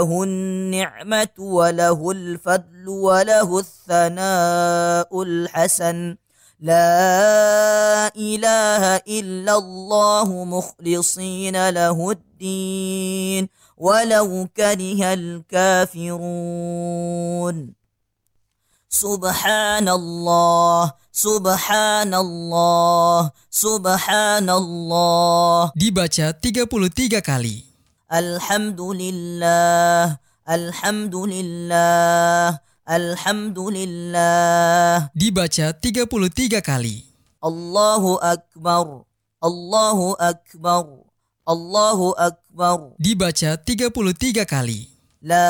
له النعمة وله الفضل وله الثناء الحسن لا إله إلا الله مخلصين له الدين ولو كره الكافرون سبحان الله سبحان الله سبحان الله. Dibaca 33 kali. Alhamdulillah Alhamdulillah Alhamdulillah. Dibaca 33 kali. Allahu Akbar Allahu Akbar Allahu Akbar. Dibaca 33 kali. La